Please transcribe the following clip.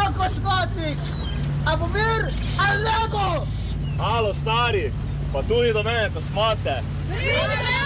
kosmatnik! A bo mir ali ne bo? Halo, stari, pa tudi do mene kosmate.